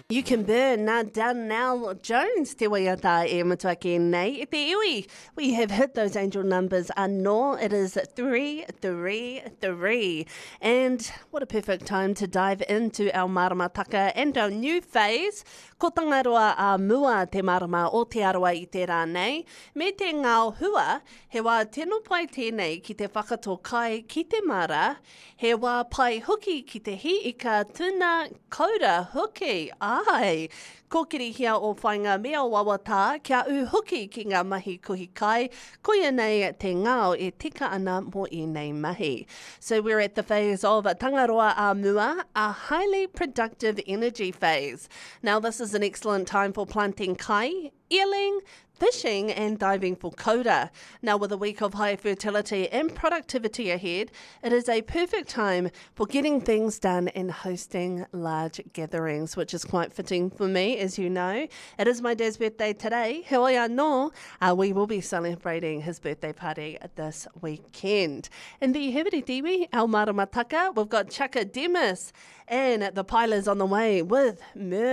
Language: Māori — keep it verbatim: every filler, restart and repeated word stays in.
You can burn na Darnell Jones te waiata e matuake nei. E te iwi, we have hit those angel numbers anō. It is three, three, three. And what a perfect time to dive into our maramataka and our new phase. Ko tangaroa a mua te marama o te aroa i te rā nei. Me te ngao hua, he wā tino pai tēnei ki te whakato kai ki te mara. He wā pai huki ki te hi i ka tuna kaura huki. Ai, ko kirihia o whainga mea wawata, kia u huki ki ngā mahi kuhi kai, koia nei te ngao e tika ana mo i nei mahi. So we're at the phase of tangaroa a mua, a highly productive energy phase. Now this is an excellent time for planting kai, eeling, fishing and diving for koura. Now with a week of high fertility and productivity ahead, it is a perfect time for getting things done and hosting large gatherings, which is quite fitting for me, as you know. It is my dad's birthday today. He oi anō. Uh, we will be celebrating his birthday party this weekend. And there you have it, iwi, our maramataka. We've got Chaka Demis and the Pilers on the way with Mer